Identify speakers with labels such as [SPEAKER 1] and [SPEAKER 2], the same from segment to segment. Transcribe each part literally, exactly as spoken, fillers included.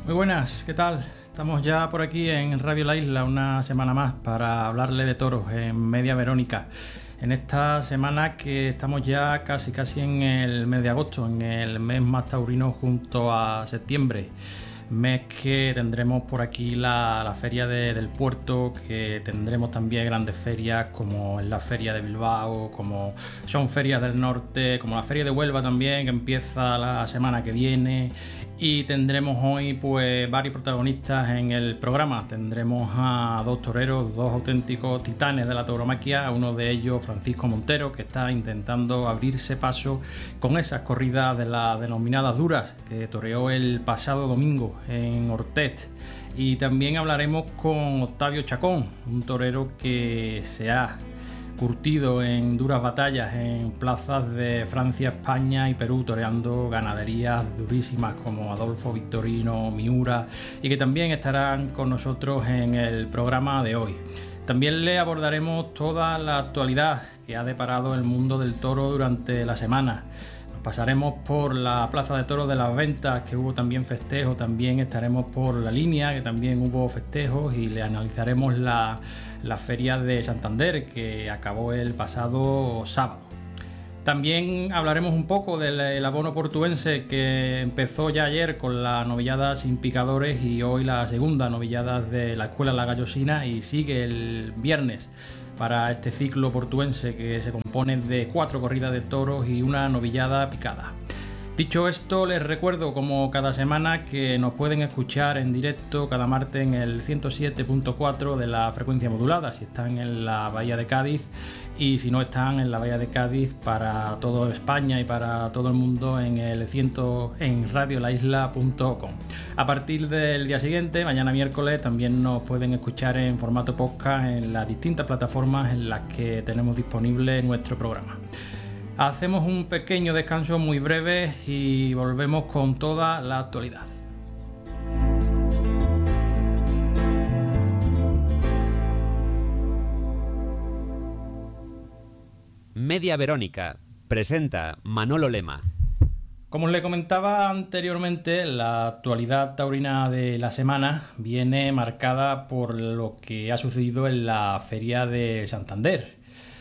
[SPEAKER 1] Muy buenas, ¿qué tal? Estamos ya por aquí en Radio La Isla una semana más para hablarle de toros en Media Verónica. En esta semana que estamos ya casi casi en el mes de agosto, en el mes más taurino junto a septiembre. Mes que tendremos por aquí la, la feria de, del puerto, que tendremos también grandes ferias como en la feria de Bilbao, como son ferias del norte, como la feria de Huelva también, que empieza la semana que viene. Y tendremos hoy pues varios protagonistas en el programa. Tendremos a dos toreros, dos auténticos titanes de la tauromaquia. Uno de ellos, Francisco Montero, que está intentando abrirse paso con esas corridas de las denominadas duras que toreó el pasado domingo en Ortet. Y también hablaremos con Octavio Chacón, un torero que se ha curtido en duras batallas en plazas de Francia, España y Perú, toreando ganaderías durísimas como Adolfo Victorino, Miura, y que también estarán con nosotros en el programa de hoy. También le abordaremos toda la actualidad que ha deparado el mundo del toro durante la semana. Pasaremos por la Plaza de Toros de las Ventas, que hubo también festejos, también estaremos por la Línea, que también hubo festejos, y le analizaremos la, la Feria de Santander, que acabó el pasado sábado. También hablaremos un poco del abono portuense, que empezó ya ayer con la novillada sin picadores y hoy la segunda novillada de la Escuela La Gallosina, y sigue el viernes para este ciclo portuense que se compone de cuatro corridas de toros y una novillada picada. Dicho esto, les recuerdo como cada semana que nos pueden escuchar en directo cada martes en el ciento siete punto cuatro de la frecuencia modulada si están en la Bahía de Cádiz, y si no están en la Bahía de Cádiz para toda España y para todo el mundo en el cien en radio la isla punto com. A partir del día siguiente, mañana miércoles, también nos pueden escuchar en formato podcast en las distintas plataformas en las que tenemos disponible nuestro programa. Hacemos un pequeño descanso muy breve y volvemos con toda la actualidad.
[SPEAKER 2] Media Verónica presenta Manolo Lema.
[SPEAKER 1] Como os le comentaba anteriormente, la actualidad taurina de la semana viene marcada por lo que ha sucedido en la Feria de Santander.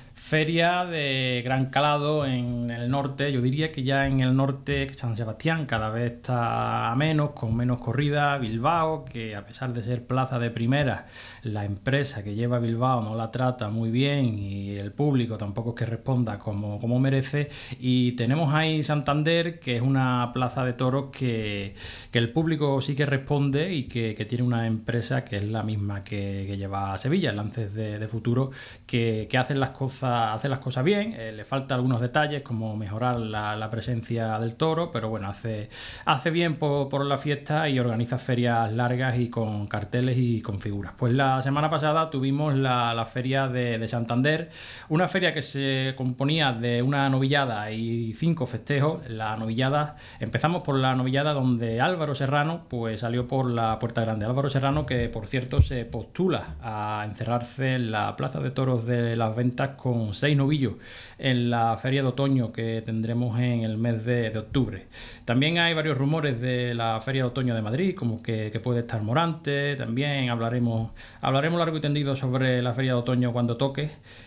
[SPEAKER 1] Feria de gran calado en el norte, yo diría que ya en el norte San Sebastián cada vez está a menos, con menos corrida. Bilbao, que a pesar de ser plaza de primera, la empresa que lleva Bilbao no la trata muy bien y el público tampoco es que responda como, como merece. Y tenemos ahí Santander, que es una plaza de toros que, que el público sí que responde y que, que tiene una empresa que es la misma que, que lleva a Sevilla, Lances de, de Futuro, que, que hacen las cosas hace las cosas bien. Eh, le falta algunos detalles como mejorar la, la presencia del toro, pero bueno, hace, hace bien por, por la fiesta y organiza ferias largas y con carteles y con figuras. Pues la semana pasada tuvimos la, la feria de, de Santander, una feria que se componía de una novillada y cinco festejos. La novillada, empezamos por la novillada donde Álvaro Serrano pues salió por la Puerta Grande. Álvaro Serrano, que por cierto se postula a encerrarse en la Plaza de Toros de las Ventas con seis novillos en la feria de otoño que tendremos en el mes de, de octubre. También hay varios rumores de la feria de otoño de Madrid, como que, que puede estar Morante. También hablaremos, hablaremos largo y tendido sobre la feria de otoño cuando toque,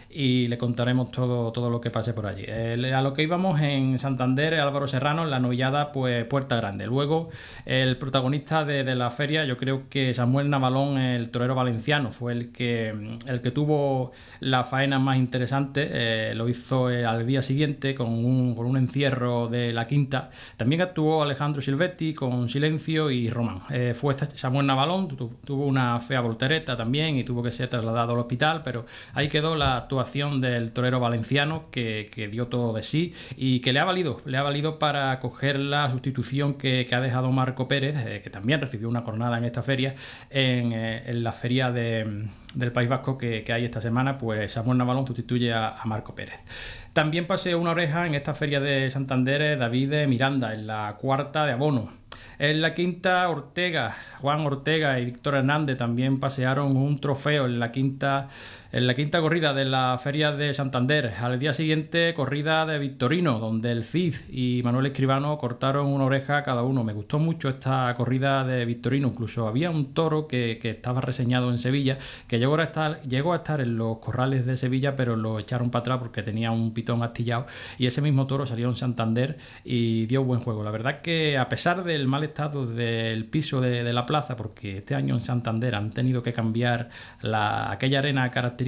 [SPEAKER 1] y le contaremos todo, todo lo que pase por allí. Eh, a lo que íbamos en Santander, Álvaro Serrano, en la novillada pues Puerta Grande. Luego el protagonista de, de la feria, yo creo que Samuel Navalón, el torero valenciano, fue el que, el que tuvo la faena más interesante. Eh, lo hizo eh, al día siguiente con un, con un encierro de la quinta. También actuó Alejandro Silvetti con Silencio y Román. Eh, fue Samuel Navalón, tu, tuvo una fea voltereta también y tuvo que ser trasladado al hospital, pero ahí quedó la actuación del torero valenciano, que, que dio todo de sí y que le ha valido, le ha valido para coger la sustitución que, que ha dejado Marco Pérez, eh, que también recibió una jornada en esta feria, en, eh, en la feria de, del País Vasco que, que hay esta semana. Pues Samuel Navalón sustituye a, a Marco Pérez. También pasé una oreja en esta feria de Santander eh, David Miranda, en la cuarta de abono. En la quinta, Ortega, Juan Ortega y Víctor Hernández también pasearon un trofeo en la quinta En la quinta corrida de la Feria de Santander. Al día siguiente, corrida de Victorino, donde el Cid y Manuel Escribano cortaron una oreja cada uno. Me gustó mucho esta corrida de Victorino. Incluso había un toro que, que estaba reseñado en Sevilla, que llegó a, estar, llegó a estar en los corrales de Sevilla, pero lo echaron para atrás porque tenía un pitón astillado. Y ese mismo toro salió en Santander y dio buen juego. La verdad que, a pesar del mal estado del piso de, de la plaza, porque este año en Santander han tenido que cambiar la, aquella arena característica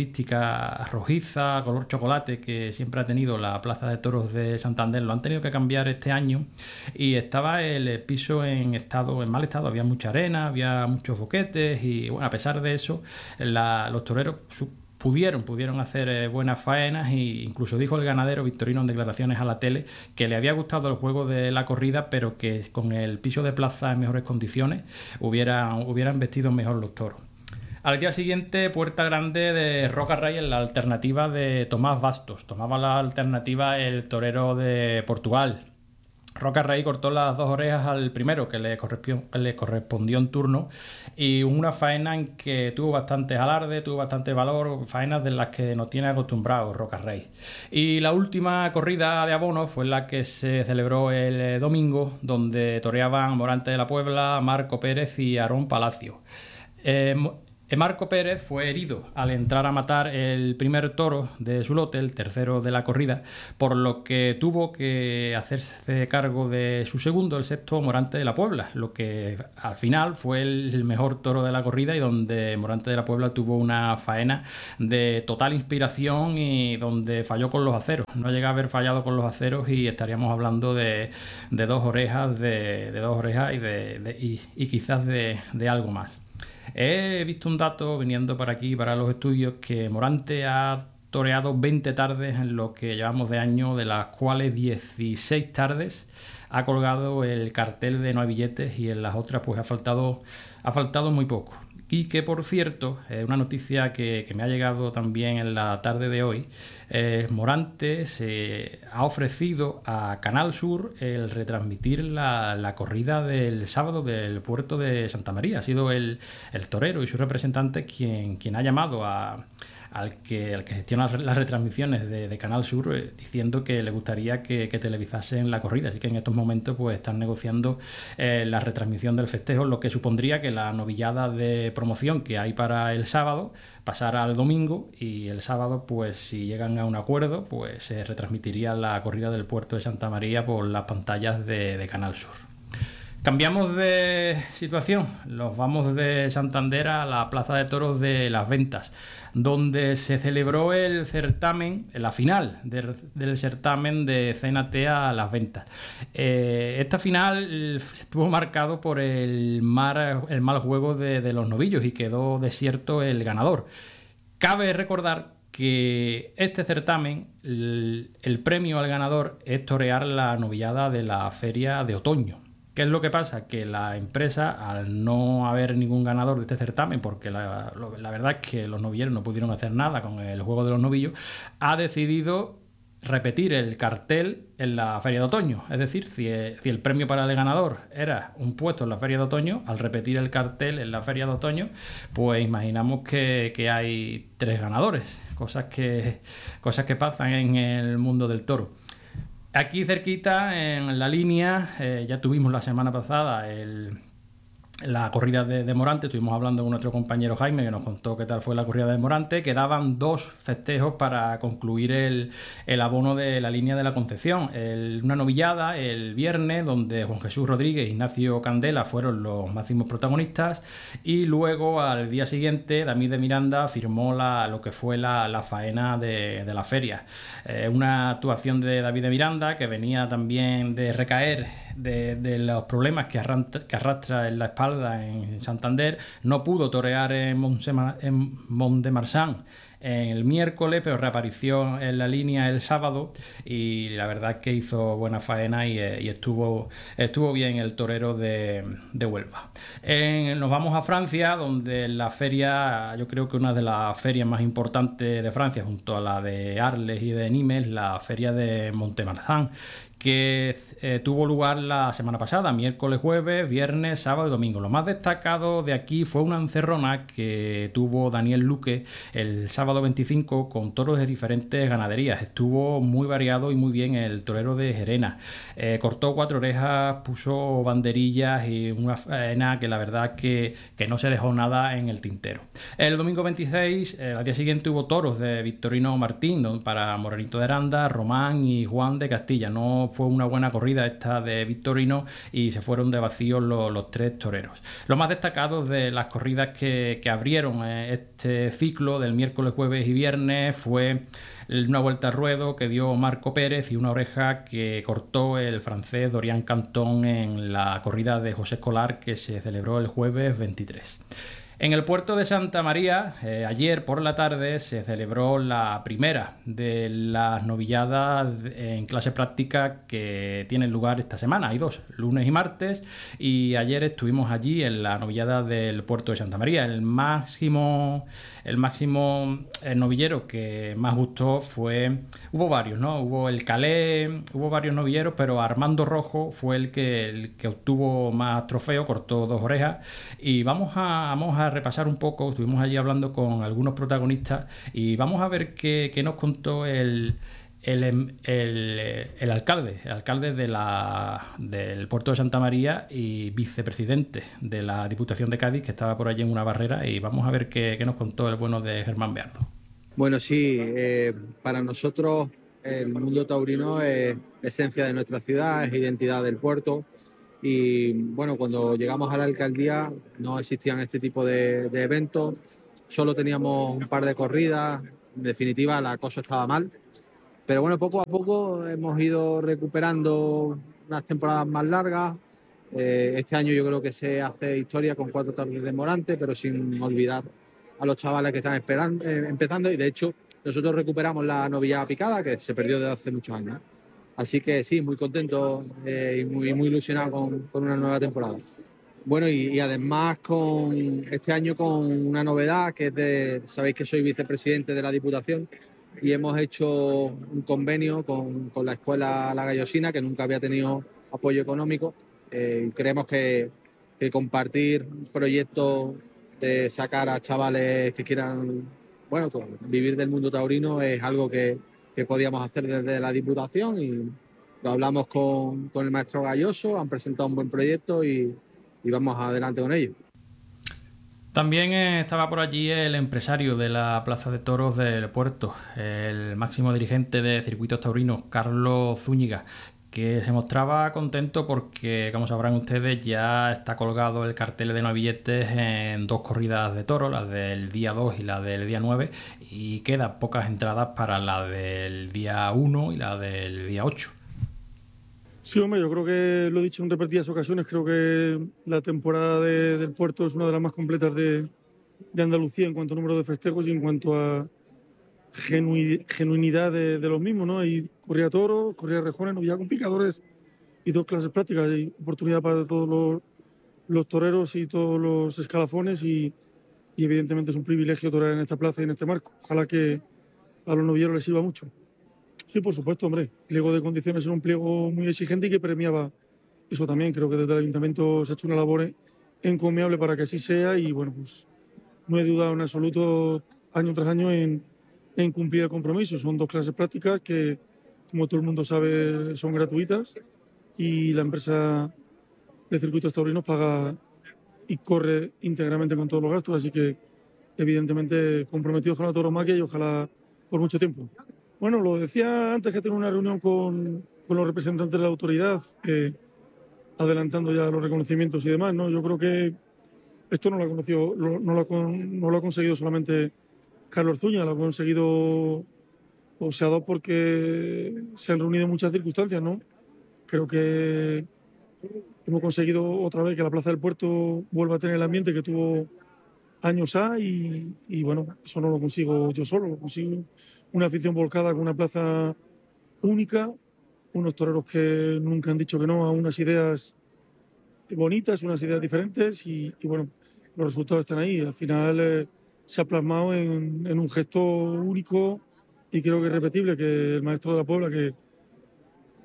[SPEAKER 1] rojiza, color chocolate, que siempre ha tenido la Plaza de Toros de Santander, lo han tenido que cambiar este año y estaba el piso en estado, en mal estado, había mucha arena, había muchos boquetes y bueno, a pesar de eso, la, los toreros pudieron, pudieron hacer buenas faenas, e incluso dijo el ganadero Victorino en declaraciones a la tele que le había gustado el juego de la corrida, pero que con el piso de plaza en mejores condiciones hubieran, hubieran vestido mejor los toros. Al día siguiente, Puerta Grande de Roca Rey en la alternativa de Tomás Bastos. Tomaba la alternativa el torero de Portugal. Roca Rey cortó las dos orejas al primero, que le correspondió, le correspondió en turno, y una faena en que tuvo bastante alarde, tuvo bastante valor, faenas de las que nos tiene acostumbrados Roca Rey. Y la última corrida de abono fue la que se celebró el domingo, donde toreaban Morante de la Puebla, Marco Pérez y Aarón Palacio. Eh, Marco Pérez fue herido al entrar a matar el primer toro de su lote, el tercero de la corrida, por lo que tuvo que hacerse cargo de su segundo, el sexto, Morante de la Puebla, lo que al final fue el mejor toro de la corrida y donde Morante de la Puebla tuvo una faena de total inspiración y donde falló con los aceros. No llega a haber fallado con los aceros y estaríamos hablando de, de dos orejas, de, de dos orejas y, de, de, y, y quizás de, de algo más. He visto un dato viniendo para aquí, para los estudios, que Morante ha toreado veinte tardes en lo que llevamos de año, de las cuales dieciséis tardes ha colgado el cartel de no hay billetes y en las otras pues ha faltado, ha faltado muy poco. Y que, por cierto, es eh, una noticia que, que me ha llegado también en la tarde de hoy, eh, Morante se ha ofrecido a Canal Sur el retransmitir la, la corrida del sábado del puerto de Santa María. Ha sido el, el torero y su representante quien, quien ha llamado a... Al que, al que gestiona las retransmisiones de, de Canal Sur, eh, diciendo que le gustaría que, que televisasen la corrida. Así que en estos momentos pues están negociando eh, la retransmisión del festejo, lo que supondría que la novillada de promoción que hay para el sábado pasara al domingo, y el sábado, pues si llegan a un acuerdo, pues se retransmitiría la corrida del puerto de Santa María por las pantallas de, de Canal Sur. Cambiamos de situación, nos vamos de Santander a la Plaza de Toros de Las Ventas, donde se celebró el certamen, la final de, del certamen de C N T a Las Ventas. Eh, esta final estuvo marcado por el, mar, el mal juego de, de los novillos y quedó desierto el ganador. Cabe recordar que este certamen, el, el premio al ganador es torear la novillada de la feria de otoño. ¿Qué es lo que pasa? Que la empresa, al no haber ningún ganador de este certamen, porque la, la verdad es que los novilleros no pudieron hacer nada con el juego de los novillos, ha decidido repetir el cartel en la feria de otoño. Es decir, si, si el premio para el ganador era un puesto en la feria de otoño, al repetir el cartel en la feria de otoño, pues imaginamos que, que hay tres ganadores, cosas que, cosas que pasan en el mundo del toro. Aquí cerquita, en la línea, eh, ya tuvimos la semana pasada el, la corrida de, de Morante. Estuvimos hablando con nuestro compañero Jaime, que nos contó qué tal fue la corrida de Morante. Quedaban dos festejos para concluir el, el abono de la línea de la Concepción. El, una novillada el viernes, donde Juan Jesús Rodríguez y Ignacio Candela fueron los máximos protagonistas, y luego al día siguiente David de Miranda firmó la, lo que fue la, la faena de, de la feria. Eh, una actuación de David de Miranda, que venía también de recaer de, de los problemas que arrastra, que arrastra en la espalda en Santander. No pudo torear en Mont-de-Marsan en el miércoles, pero reapareció en la línea el sábado y la verdad es que hizo buena faena y, y estuvo, estuvo bien el torero de, de Huelva. En, nos vamos a Francia, donde la feria, yo creo que una de las ferias más importantes de Francia, junto a la de Arles y de Nimes, la feria de Mont-de-Marsan, que eh, tuvo lugar la semana pasada, miércoles, jueves, viernes, sábado y domingo. Lo más destacado de aquí fue una encerrona que tuvo Daniel Luque el sábado veinticinco con toros de diferentes ganaderías. Estuvo muy variado y muy bien el torero de Gerena. Eh, cortó cuatro orejas, puso banderillas y una faena que la verdad que, que no se dejó nada en el tintero. El domingo veintiséis, eh, al día siguiente, hubo toros de Victorino Martín para Morenito de Aranda, Román y Juan de Castilla. No fue una buena corrida esta de Victorino y se fueron de vacío los, los tres toreros. Lo más destacado de las corridas que, que abrieron este ciclo del miércoles, jueves y viernes fue una vuelta al ruedo que dio Marco Pérez y una oreja que cortó el francés Dorian Cantón en la corrida de José Escolar que se celebró el jueves veintitrés. En el puerto de Santa María, eh, ayer por la tarde, se celebró la primera de las novilladas en clase práctica que tienen lugar esta semana. Hay dos, lunes y martes, y ayer estuvimos allí en la novillada del puerto de Santa María. El máximo, el máximo el novillero que más gustó fue... Hubo varios, ¿no? Hubo el Calé, hubo varios novilleros, pero Armando Rojo fue el que, el que obtuvo más trofeo, cortó dos orejas. Y vamos a, vamos a repasar un poco, estuvimos allí hablando con algunos protagonistas y vamos a ver qué, qué nos contó el, el, el, el alcalde, el alcalde de la, del puerto de Santa María y vicepresidente de la Diputación de Cádiz, que estaba por allí en una barrera, y vamos a ver qué, qué nos contó el bueno de Germán Beardo.
[SPEAKER 3] Bueno, sí, eh, para nosotros el mundo taurino es esencia de nuestra ciudad, es identidad del puerto. Y bueno, cuando llegamos a la alcaldía no existían este tipo de, de eventos, solo teníamos un par de corridas, en definitiva la cosa estaba mal, pero bueno, poco a poco hemos ido recuperando unas temporadas más largas. Eh, este año yo creo que se hace historia con cuatro toros de Morante, pero sin olvidar a los chavales que están esperando, eh, empezando, y de hecho nosotros recuperamos la novillada picada que se perdió desde hace muchos años. Así que sí, muy contento eh, y muy, muy ilusionado con, con una nueva temporada. Bueno, y, y además con este año con una novedad que es de, sabéis que soy vicepresidente de la Diputación y hemos hecho un convenio con, con la Escuela La Gallosina, que nunca había tenido apoyo económico. Eh, creemos que, que compartir proyectos de sacar a chavales que quieran, bueno, vivir del mundo taurino es algo que que podíamos hacer desde la Diputación, y lo hablamos con, con el maestro Galloso, han presentado un buen proyecto y, y vamos adelante con ello.
[SPEAKER 1] También estaba por allí el empresario de la Plaza de Toros del Puerto, el máximo dirigente de Circuitos Taurinos, Carlos Zúñiga, que se mostraba contento porque, como sabrán ustedes, ya está colgado el cartel de novilletes en dos corridas de toros, la del día dos y la del día nueve, y quedan pocas entradas para la del día uno y la del día ocho.
[SPEAKER 4] Sí, hombre, yo creo que lo he dicho en repetidas ocasiones, creo que la temporada de, del Puerto es una de las más completas de, de Andalucía en cuanto a número de festejos y en cuanto a Genu- genuinidad de, de los mismos, ¿no? Hay corrida toros, corrida rejones, novillada con picadores y dos clases prácticas. Hay oportunidad para todos los, los toreros y todos los escalafones y, y evidentemente es un privilegio torear en esta plaza y en este marco. Ojalá que a los novilleros les sirva mucho. Sí, por supuesto, hombre. El pliego de condiciones era un pliego muy exigente y que premiaba eso también. Creo que desde el Ayuntamiento se ha hecho una labor encomiable para que así sea y, bueno, pues no he dudado en absoluto año tras año en en cumplir el compromiso. Son dos clases prácticas que, como todo el mundo sabe, son gratuitas y la empresa de Circuitos Taurinos paga y corre íntegramente con todos los gastos, así que evidentemente comprometidos con la tauromaquia y ojalá por mucho tiempo. Bueno, lo decía antes que tengo una reunión con, con los representantes de la autoridad, eh, adelantando ya los reconocimientos y demás, ¿no? Yo creo que esto no lo ha conocido, no lo ha, no lo ha conseguido solamente Carlos Zúñiga, lo ha conseguido o se ha dado porque se han reunido muchas circunstancias, ¿no? Creo que hemos conseguido otra vez que la Plaza del Puerto vuelva a tener el ambiente que tuvo años A y, y bueno, eso no lo consigo yo solo, lo consigo una afición volcada con una plaza única, unos toreros que nunca han dicho que no a unas ideas bonitas, unas ideas diferentes y, y bueno, los resultados están ahí. Al final eh, se ha plasmado en, en un gesto único y creo que irrepetible, que el maestro de la Puebla, que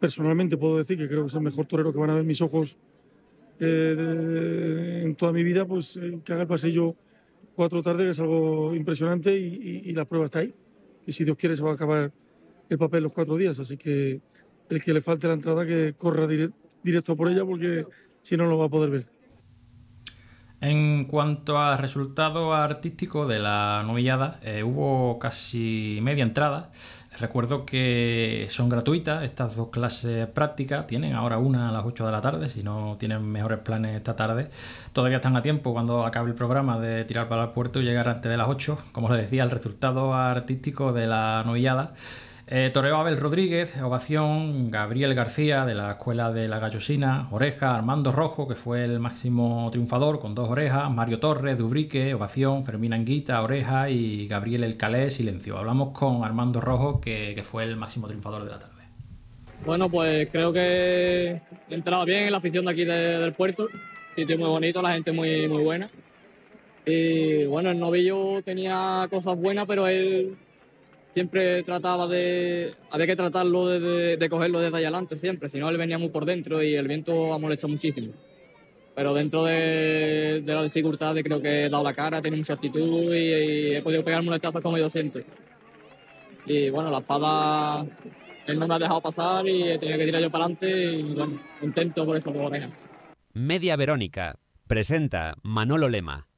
[SPEAKER 4] personalmente puedo decir que creo que es el mejor torero que van a ver mis ojos eh, de- en toda mi vida, pues eh, que haga el pasillo cuatro tardes, que es algo impresionante y, y- y la prueba está ahí. Que si Dios quiere se va a acabar el papel los cuatro días, así que el que le falte la entrada que corra dire- directo por ella porque si no, no lo va a poder ver.
[SPEAKER 1] En cuanto al resultado artístico de la novillada, eh, hubo casi media entrada. Les recuerdo que son gratuitas estas dos clases prácticas. Tienen ahora una a las ocho de la tarde. Si no tienen mejores planes esta tarde, todavía están a tiempo cuando acabe el programa de tirar para el puerto y llegar antes de las ocho. Como les decía, el resultado artístico de la novillada. Eh, toreó Abel Rodríguez, ovación, Gabriel García de la Escuela de la Gallosina, oreja, Armando Rojo, que fue el máximo triunfador con dos orejas, Mario Torres de Ubrique, ovación, Fermín Anguita, oreja y Gabriel El Calé, silencio. Hablamos con Armando Rojo, que, que fue el máximo triunfador de la tarde.
[SPEAKER 5] Bueno, pues creo que he entrado bien en la afición de aquí de- del puerto, sitio muy bonito, la gente muy, muy buena. Y bueno, el novillo tenía cosas buenas, pero él siempre trataba de... Había que tratarlo de, de- de cogerlo desde allá adelante siempre, si no él venía muy por dentro y el viento ha molestado muchísimo. Pero dentro de, de la dificultad creo que he dado la cara, tiene mucha actitud y, y he podido pegar muletazos como yo siento. Y bueno, la espada él no me ha dejado pasar y he tenido que tirar yo para adelante y bueno, intento por eso por oreja.
[SPEAKER 2] Media Verónica presenta Manolo Lema.